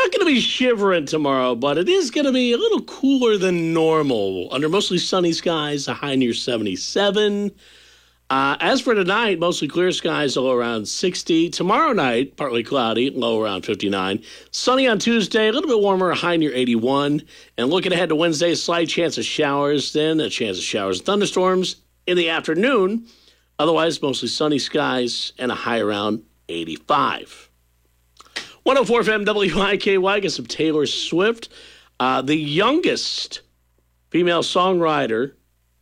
not going to be shivering tomorrow, but it is going to be a little cooler than normal. Under mostly sunny skies, a high near 77. As for tonight, mostly clear skies, low around 60. Tomorrow night, partly cloudy, low around 59. Sunny on Tuesday, a little bit warmer, a high near 81. And looking ahead to Wednesday, a slight chance of showers, then a chance of showers and thunderstorms in the afternoon. Otherwise, mostly sunny skies and a high around 85. 104 FM WIKY, get some Taylor Swift. The youngest female songwriter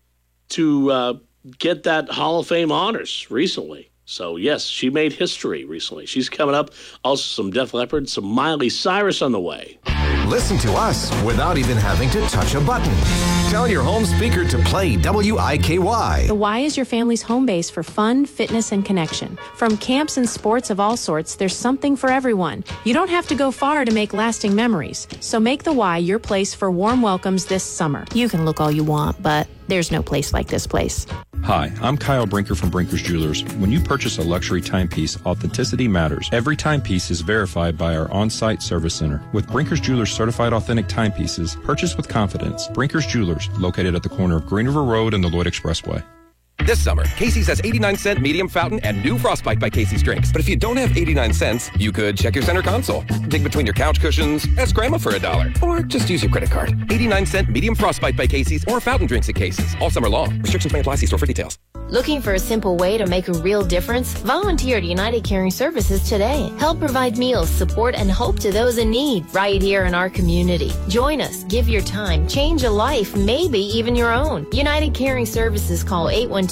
to get that Hall of Fame honors recently. So, yes, she made history recently. She's coming up. Also, some Def Leppard, some Miley Cyrus on the way. Listen to us without even having to touch a button. Tell your home speaker to play WIKY. The Y is your family's home base for fun, fitness, and connection. From camps and sports of all sorts, there's something for everyone. You don't have to go far to make lasting memories. So make the Y your place for warm welcomes this summer. You can look all you want, but there's no place like this place. Hi, I'm Kyle Brinker from Brinker's Jewelers. When you purchase a luxury timepiece, authenticity matters. Every timepiece is verified by our on-site service center. With Brinker's Jewelers certified authentic timepieces, purchase with confidence. Brinker's Jewelers, located at the corner of Green River Road and the Lloyd Expressway. This summer, Casey's has 89-cent medium fountain and new Frostbite by Casey's drinks. But if you don't have 89 cents, you could check your center console, dig between your couch cushions, ask Grandma for $1, or just use your credit card. 89-cent medium Frostbite by Casey's or fountain drinks at Casey's all summer long. Restrictions may apply. See store for details. Looking for a simple way to make a real difference? Volunteer at United Caring Services today. Help provide meals, support, and hope to those in need right here in our community. Join us, give your time, change a life, maybe even your own. United Caring Services, call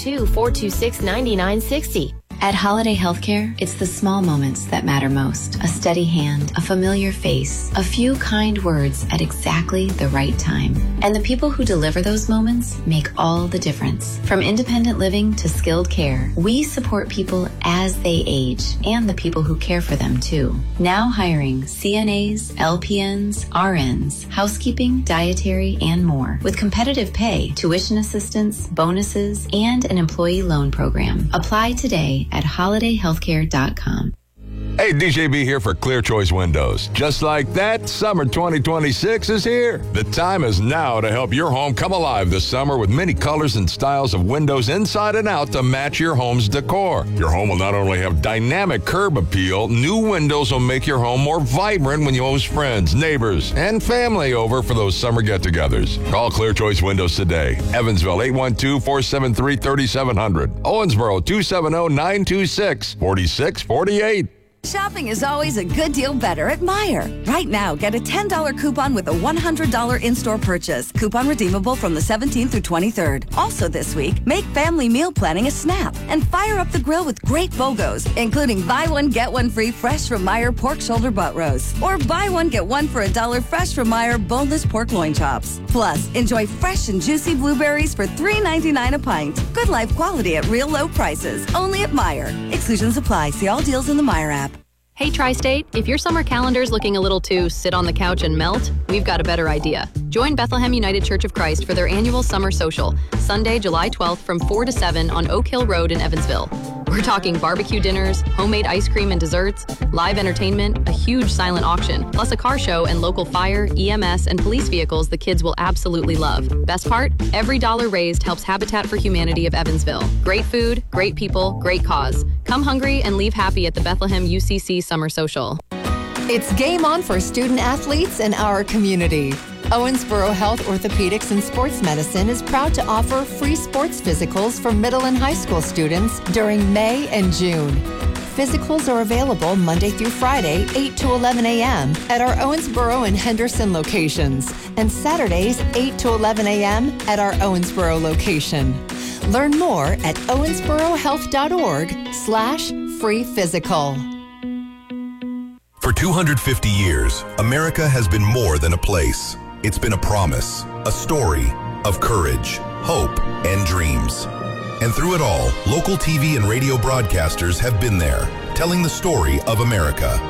812-426-9960. At Holiday Healthcare, it's the small moments that matter most. A steady hand, a familiar face, a few kind words at exactly the right time. And the people who deliver those moments make all the difference. From independent living to skilled care, we support people as they age and the people who care for them too. Now hiring CNAs, LPNs, RNs, housekeeping, dietary, and more. With competitive pay, tuition assistance, bonuses, and an employee loan program. Apply today at holidayhealthcare.com. Hey, DJB here for Clear Choice Windows. Just like that, summer 2026 is here. The time is now to help your home come alive this summer with many colors and styles of windows inside and out to match your home's decor. Your home will not only have dynamic curb appeal, new windows will make your home more vibrant when you host friends, neighbors, and family over for those summer get-togethers. Call Clear Choice Windows today. Evansville, 812-473-3700. Owensboro, 270-926-4648. Shopping is always a good deal better at Meijer. Right now, get a $10 coupon with a $100 in-store purchase. Coupon redeemable from the 17th through 23rd. Also this week, make family meal planning a snap and fire up the grill with great BOGOs, including buy one, get one free fresh from Meijer pork shoulder butt roast. Or buy one, get one for $1 fresh from Meijer boneless pork loin chops. Plus, enjoy fresh and juicy blueberries for $3.99 a pint. Good life quality at real low prices. Only at Meijer. Exclusions apply. See all deals in the Meijer app. Hey, Tri-State, if your summer calendar's looking a little too sit on the couch and melt, we've got a better idea. Join Bethlehem United Church of Christ for their annual summer social, Sunday, July 12th from 4 to 7 on Oak Hill Road in Evansville. We're talking barbecue dinners, homemade ice cream and desserts, live entertainment, a huge silent auction, plus a car show and local fire, EMS, and police vehicles the kids will absolutely love. Best part? Every dollar raised helps Habitat for Humanity of Evansville. Great food, great people, great cause. Come hungry and leave happy at the Bethlehem UCC Summer Social. It's game on for student athletes in our community. Owensboro Health Orthopedics and Sports Medicine is proud to offer free sports physicals for middle and high school students during May and June. Physicals are available Monday through Friday, 8 to 11 a.m. at our Owensboro and Henderson locations, and Saturdays, 8 to 11 a.m. at our Owensboro location. Learn more at owensborohealth.org/free physical. For 250 years, America has been more than a place. It's been a promise, a story of courage, hope, and dreams. And through it all, local TV and radio broadcasters have been there, telling the story of America.